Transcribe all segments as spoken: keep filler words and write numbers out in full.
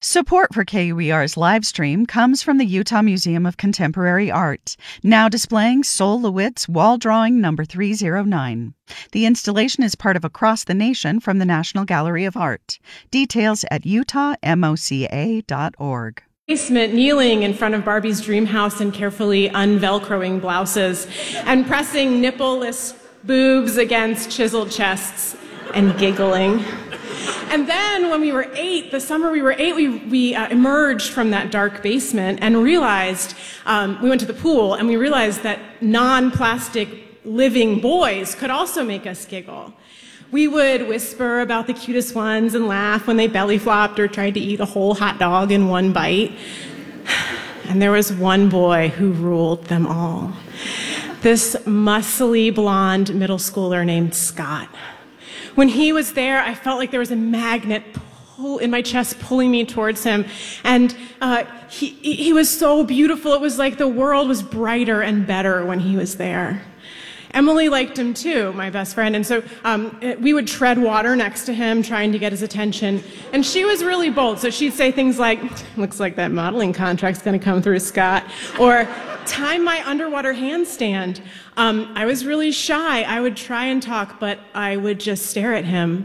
Support for K U E R's live stream comes from the Utah Museum of Contemporary Art, now displaying Sol LeWitt's wall drawing number three oh nine. The installation is part of Across the Nation from the National Gallery of Art. Details at utah moca dot org. Basement, kneeling in front of Barbie's dream house and carefully unvelcroing blouses and pressing nipple-less boobs against chiseled chests and giggling. And then when we were eight, the summer we were eight, we, we uh, emerged from that dark basement and realized, um, we went to the pool and we realized that non-plastic living boys could also make us giggle. We would whisper about the cutest ones and laugh when they belly flopped or tried to eat a whole hot dog in one bite. And there was one boy who ruled them all. This muscly blonde middle schooler named Scott. When he was there, I felt like there was a magnet pull in my chest pulling me towards him. And uh, he, he was so beautiful. It was like the world was brighter and better when he was there. Emily liked him too, my best friend, and so um, we would tread water next to him, trying to get his attention. And she was really bold, so she'd say things like, "Looks like that modeling contract's gonna come through, Scott," or "Time my underwater handstand." Um, I was really shy. I would try and talk, but I would just stare at him,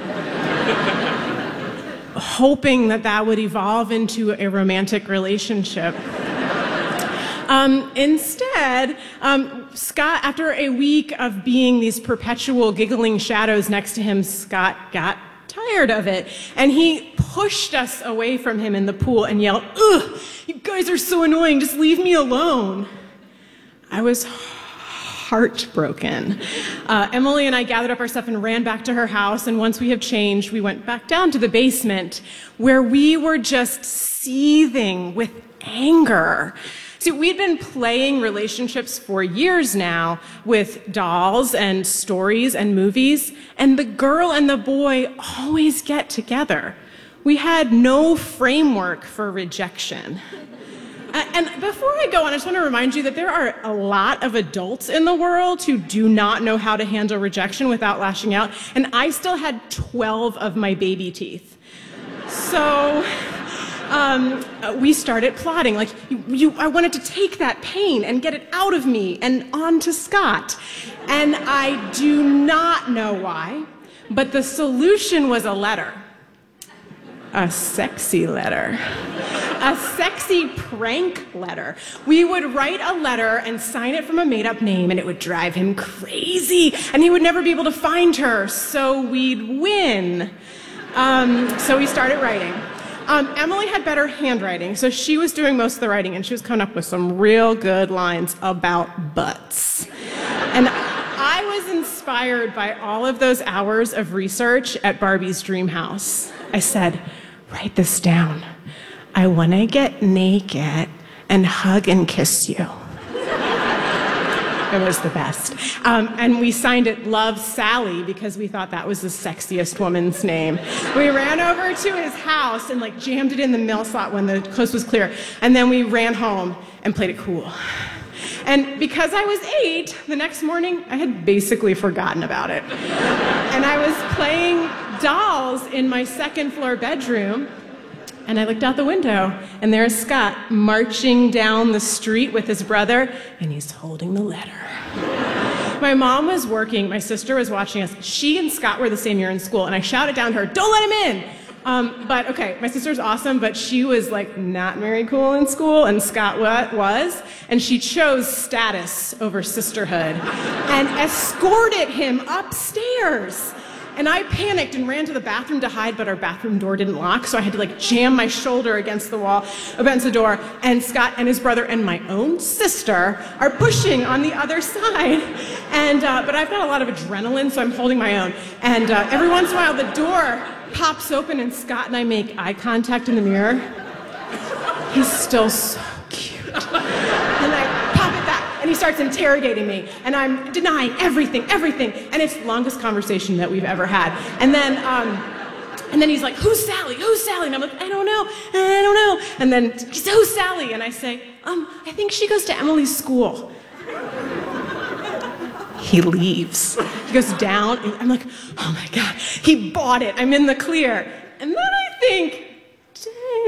hoping that that would evolve into a romantic relationship. Um, instead, um, Scott, after a week of being these perpetual giggling shadows next to him, Scott got tired of it. And he pushed us away from him in the pool and yelled, "Ugh, you guys are so annoying, just leave me alone." I was heartbroken. Uh, Emily and I gathered up our stuff and ran back to her house, and once we have changed, we went back down to the basement, where we were just seething with anger. See, we'd been playing relationships for years now with dolls and stories and movies, and the girl and the boy always get together. We had no framework for rejection. And before I go on, I just want to remind you that there are a lot of adults in the world who do not know how to handle rejection without lashing out, and I still had twelve of my baby teeth. So um, we started plotting, like, you, you, I wanted to take that pain and get it out of me and onto Scott. And I do not know why, but the solution was a letter. A sexy letter. A sexy prank letter. We would write a letter and sign it from a made-up name, and it would drive him crazy, and he would never be able to find her, so we'd win. Um, so we started writing. Um, Emily had better handwriting, so she was doing most of the writing, and she was coming up with some real good lines about butts. And I was inspired by all of those hours of research at Barbie's dream house. I said, "Write this down. I want to get naked and hug and kiss you." It was the best. Um, and we signed it Love Sally because we thought that was the sexiest woman's name. We ran over to his house and like jammed it in the mail slot when the coast was clear. And then we ran home and played it cool. And because I was eight, the next morning I had basically forgotten about it. And I was playing dolls in my second floor bedroom, and I looked out the window, and there's Scott marching down the street with his brother, and he's holding the letter. My mom was working, my sister was watching us. She and Scott were the same year in school, and I shouted down to her, "Don't let him in!" Um, but okay, my sister's awesome, but she was like not very cool in school, and Scott was, and she chose status over sisterhood, and escorted him upstairs. And I panicked and ran to the bathroom to hide, but our bathroom door didn't lock, so I had to like jam my shoulder against the wall, against the door, and Scott and his brother and my own sister are pushing on the other side. And, uh, but I've got a lot of adrenaline, so I'm holding my own. And uh, every once in a while, the door pops open, and Scott and I make eye contact in the mirror. He's still so cute. And I pop it back. And he starts interrogating me, and I'm denying everything, everything, and it's the longest conversation that we've ever had. And then, um, and then he's like, "Who's Sally? Who's Sally?" And I'm like, "I don't know, I don't know." And then he says, "Who's Sally?" And I say, um, "I think she goes to Emily's school." He leaves. He goes down, and I'm like, "Oh my God, he bought it. I'm in the clear." And then I think,